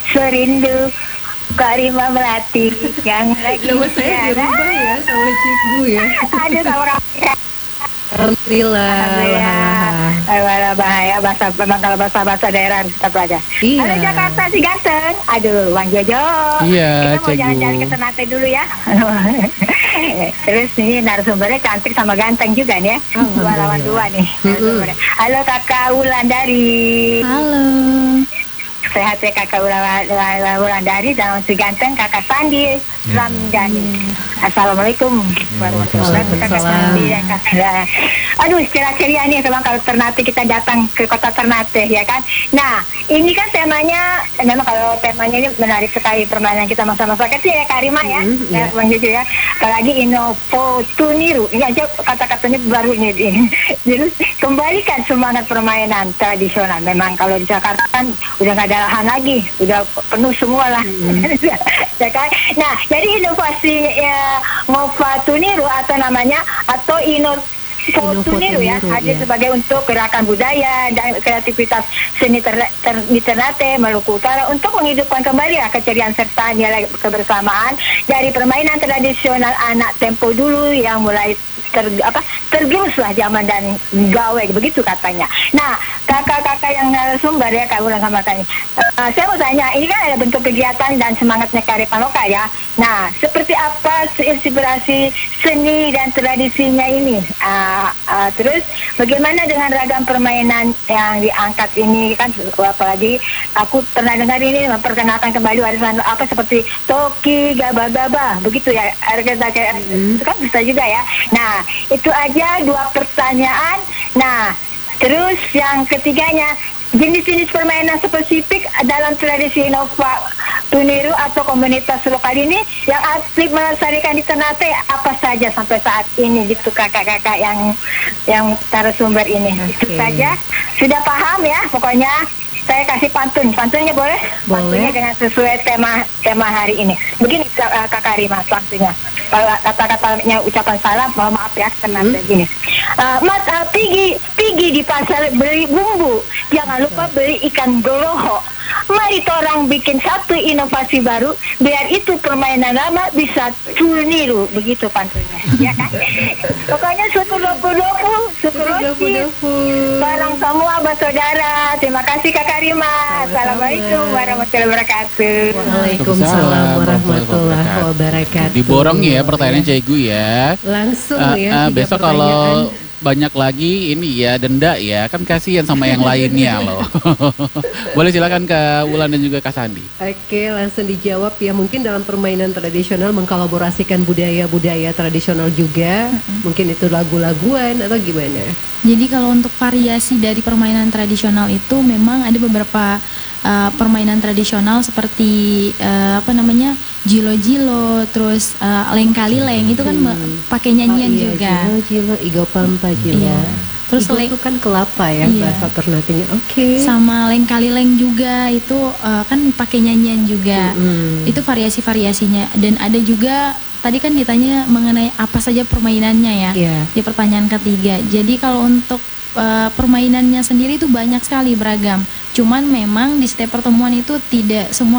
serindu Karima Melati yang lagi Nama saya dirubah ya sama Cikgu ya. Aduh, sama kamu. Alhamdulillah. Bahaya bahasa, memang kalau bahasa daerah harus kita belajar. Iya. Halo Jakarta si ganteng. Aduh, Bang Jojo. Iya, Kita mau Cikgu. jalan-jalan ke Ternate dulu ya. Terus ini narasumbernya cantik sama ganteng juga nih ya. Dua lawan dua nih. narasumbernya. Halo Kakak Wulandari. Halo. Sehat ya Kakak Wulandari dan si ganteng Kakak Sandi Ramdhani. Assalamualaikum warahmatullahi wabarakatuh Kakak Sandi dan Kakak. Aduh, ceria-ceria nih memang kalau Ternate, kita datang ke kota Ternate ya kan. Nah, ini kan temanya, memang kalau temanya ini menarik sekali, permainan kita masa-masa kecil ya Karima ya. Ya Bang Jojo ya. Apalagi Inovo Tuniru. Ini aja kata-katanya baru ini. Jadi kembalikan semangat permainan tradisional. Memang kalau di Jakarta kan udah nggak ada lahan lagi, udah penuh semua lah. Ya kan? Nah, jadi inovasi Nova Tuniru atau namanya atau Tuniru ya, hadir sebagai untuk gerakan budaya dan kreativitas seni di Ternate, Maluku Utara untuk menghidupkan kembali ya keceriaan serta nilai kebersamaan dari permainan tradisional anak tempo dulu yang mulai tergerus lah zaman dan gawe begitu katanya. Nah, kakak-kakak yang narasumber ya Kak Ulang sama tanya. Saya mau tanya, ini kan ada bentuk kegiatan dan semangatnya kearifan lokal ya. Nah, seperti apa inspirasi seni dan tradisinya ini? Terus bagaimana dengan ragam permainan yang diangkat ini kan, apalagi aku pernah dengar ini memperkenalkan kembali warisan apa seperti Toki, Gaba-Gaba, begitu ya. Itu kan bisa juga ya. Nah, itu aja dua pertanyaan. Nah, terus yang ketiganya, jenis-jenis permainan spesifik dalam tradisi Nova Tuniru atau komunitas lokal ini yang aktif melestarikan di Ternate apa saja sampai saat ini gitu kakak-kakak yang narasumber ini. Itu saja. Sudah paham ya pokoknya. Saya kasih pantunnya boleh? Pantunnya dengan sesuai tema hari ini. Begini Kak Karima pantunnya. Kalau kata-katanya ucapan salam, mohon maaf ya karena begini. Mas, pergi di pasar beli bumbu, jangan lupa beli ikan goloho. Mari orang bikin satu inovasi baru, biar itu permainan lama bisa tuniru, begitu pantunnya, ya kan? Pokoknya syukur barang semua bersaudara. Terima kasih Kak Karima. Assalamualaikum warahmatullahi wabarakatuh. Waalaikumsalam warahmatullahi wabarakatuh. Diborong ya pertanyaan Cikgu ya. Langsung ya. Besok kalau banyak lagi ini ya denda ya, kan kasihan sama yang lainnya loh. Boleh silakan Kak Wulan dan juga Kak Sandi. Oke, langsung dijawab ya. Mungkin dalam permainan tradisional mengkolaborasikan budaya-budaya tradisional juga. Mungkin itu lagu-laguan atau gimana? Jadi kalau untuk variasi dari permainan tradisional itu memang ada beberapa permainan tradisional seperti jilo-jilo, terus lengkali-leng itu kan pakai nyanyian juga. Jilo-jilo, igo pampa jilo. Iya. Terus igo itu kan kelapa ya, bahasa Ternatenya. Oke. Sama lengkali-leng juga itu kan pakai nyanyian juga. Itu variasi-variasinya. Dan ada juga tadi kan ditanya mengenai apa saja permainannya ya. Di pertanyaan ketiga. Jadi kalau untuk permainannya sendiri itu banyak sekali beragam. Cuman memang di setiap pertemuan itu tidak semua